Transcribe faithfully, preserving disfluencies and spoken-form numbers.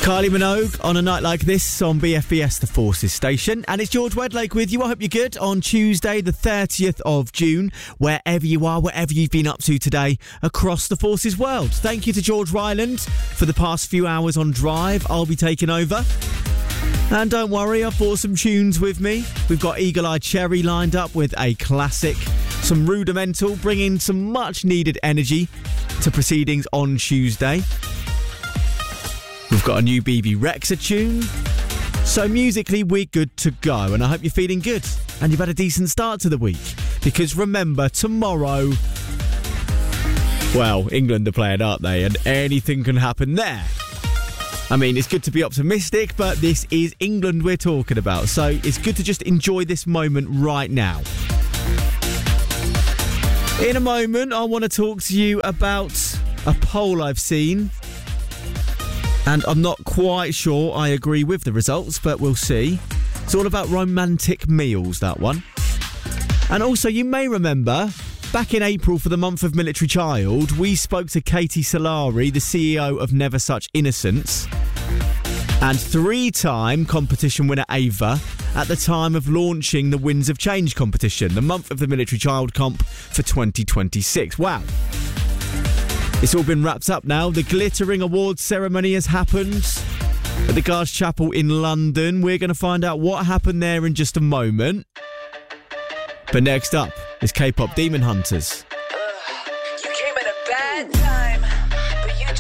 Kylie Minogue on a night like this on B F B S, the Forces station. And it's George Wedlake with you. I hope you're good on Tuesday, the thirtieth of June, wherever you are, whatever you've been up to today across the Forces world. Thank you to George Ryland for the past few hours on Drive. I'll be taking over. And don't worry, I've brought some tunes with me. We've got Eagle Eye Cherry lined up with a classic, some Rudimental, bringing some much needed energy to proceedings on Tuesday. We've got a new B B Rexha tune. So musically, we're good to go. And I hope you're feeling good and you've had a decent start to the week. Because remember, tomorrow, well, England are playing, aren't they? And anything can happen there. I mean, it's good to be optimistic, but this is England we're talking about. So it's good to just enjoy this moment right now. In a moment, I want to talk to you about a poll I've seen. And I'm not quite sure I agree with the results, but we'll see. It's all about romantic meals, that one. And also, you may remember, back in April for the month of Military Child, we spoke to Katie Solari, the C E O of Never Such Innocence, and three-time competition winner Ava at the time of launching the Winds of Change competition, the month of the Military Child comp for twenty twenty-six. Wow. It's all been wrapped up now. The glittering awards ceremony has happened at the Guards Chapel in London. We're going to find out what happened there in just a moment. But next up is K-pop Demon Hunters.